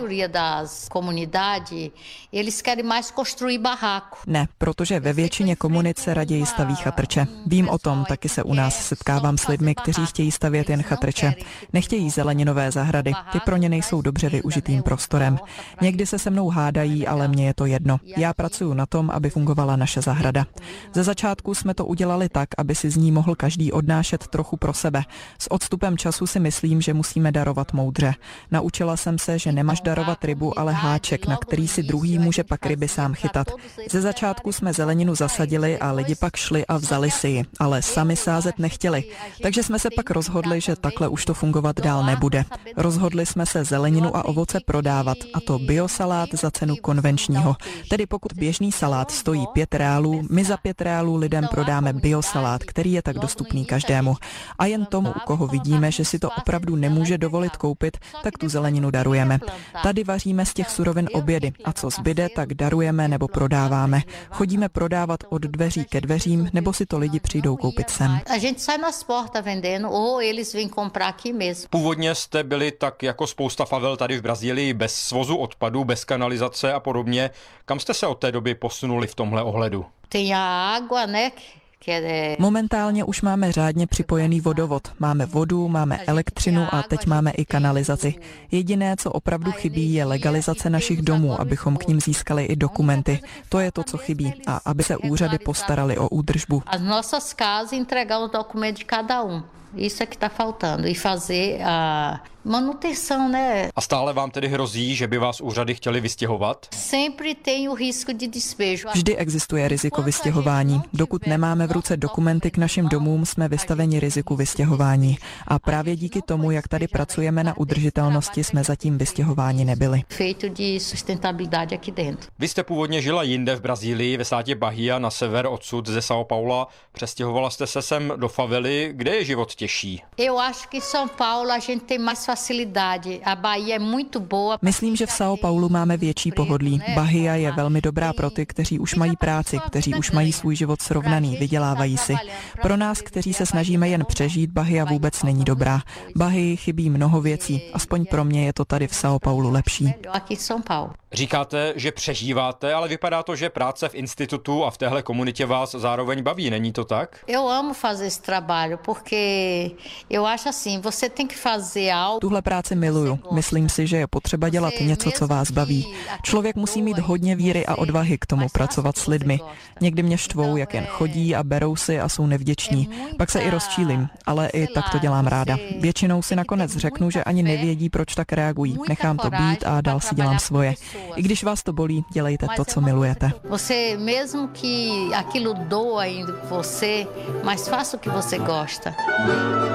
Ne, protože ve většině komunit se raději staví chatrče. Vím o tom, taky se u nás setkávám s lidmi, kteří chtějí stavět jen chatrče. Nechtějí zeleninové zahrady, ty pro ně nejsou dobře využitým prostorem. Někdy se mnou hádají, ale mně je to jedno. Já pracuji na tom, aby fungovala naše zahrada. Ze začátku jsme to udělali tak, aby si z ní mohl každý odnášet trochu pro sebe. S odstupem času si myslím, že musíme darovat moudře. Naučila jsem se, že nemáš darovat rybu, ale háček, na který si druhý může pak ryby sám chytat. Ze začátku jsme zeleninu zasadili a lidi pak šli a vzali si ji, ale sami sázet nechtěli. Takže jsme se pak rozhodli, že takhle už to fungovat dál nebude. Rozhodli jsme se zeleninu a ovoce prodávat, a to biosalát za cenu konvenčního. Tedy pokud běžný salát stojí 5 reálů, my za 5 reálů lidem prodáme biosalát, který je tak dostupný každému. A jen tomu, u koho vidíme, že si to opravdu nemůže dovolit koupit, tak tu zeleninu darujeme. Tady vaříme z těch surovin obědy a co zbyde, tak darujeme nebo prodáváme. Chodíme prodávat od dveří ke dveřím, nebo si to lidi přijdou koupit sem. Původně jste byli tak jako spousta favel tady v Brazílii bez svozu odpadů, bez kanalizace a podobně. Kam jste se od té doby posunuli v tomhle ohledu? Momentálně už máme řádně připojený vodovod. Máme vodu, máme elektřinu a teď máme i kanalizaci. Jediné, co opravdu chybí, je legalizace našich domů, abychom k nim získali i dokumenty. To je to, co chybí, a aby se úřady postarali o údržbu. Isso é que está faltando. E fazer a manutenção, né? A stále vám tedy hrozí, že by vás úřady chtěli vystěhovat? Sempre tem o risco de despejo. Vždy existuje riziko vystěhování. Dokud nemáme v ruce dokumenty k našim domům, jsme vystaveni riziku vystěhování. A právě díky tomu, jak tady pracujeme na udržitelnosti, jsme zatím vystěhováni nebyli. Feito de sustentabilidade aqui dentro. Vy jste původně žila jinde v Brazílii, ve státě Bahia, na sever odsud ze São Paula. Přestěhovala jste se sem do favely. Kde je život těžší? Eu acho que São Paulo a gente tem mais facilidade. A Bahia é muito boa. Myslím, že v São Paulu máme větší pohodlí. Bahia je velmi dobrá pro ty, kteří už mají práci, kteří už mají svůj život srovnaný, vydělávají si. Pro nás, kteří se snažíme jen přežít, Bahia vůbec není dobrá. Bahii chybí mnoho věcí, aspoň pro mě je to tady v São Paulu lepší. Říkáte, že přežíváte, ale vypadá to, že práce v institutu a v téhle komunitě vás zároveň baví, není to tak? Eu amo fazer esse trabalho, porque eu acho assim, você tem que fazer algo. Tuhle práci miluju. Myslím si, že je potřeba dělat něco, co vás baví. Člověk musí mít hodně víry a odvahy k tomu pracovat s lidmi. Někdy mě štvou, jak jen chodí a berou si a jsou nevděční. Pak se i rozčílím, ale i tak to dělám ráda. Většinou si nakonec řeknu, že ani nevědí, proč tak reagují. Nechám to být a dál si dělám svoje. I když vás to bolí, dělejte to, co milujete. Você mesmo que aquilo doa em você, mas faça o que você gosta.